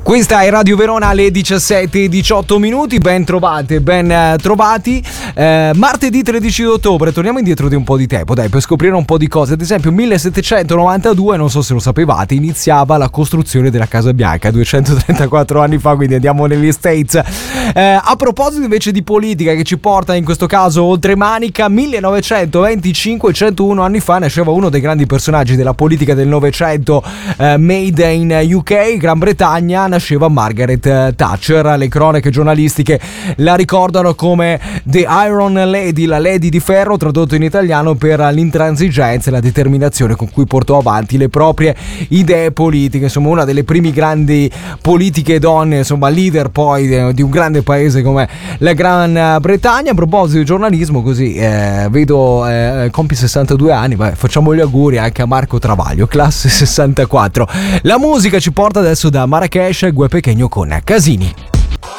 Questa è Radio Verona alle 17:18, ben trovate, ben trovati. Martedì 13 ottobre, torniamo indietro di un po' di tempo, dai, per scoprire un po' di cose. Ad esempio 1792, non so se lo sapevate, iniziava la costruzione della Casa Bianca, 234 anni fa, quindi andiamo negli States. A proposito invece di politica, che ci porta in questo caso oltre Manica, 1925, 101 anni fa, nasceva uno dei grandi personaggi della politica del Novecento, made in UK, Gran Bretagna, nasceva Margaret Thatcher. Le cronache giornalistiche la ricordano come The Iron Lady, la Lady di Ferro, tradotto in italiano per l'intransigenza e la determinazione con cui portò avanti le proprie idee politiche. Insomma, una delle prime grandi politiche donne, insomma, leader poi di un grande paese come la Gran Bretagna. A proposito di giornalismo, così vedo compie 62 anni, facciamo gli auguri anche a Marco Travaglio, classe 64. La musica ci porta adesso da Marrakesh, Gue Pequeño con Casini.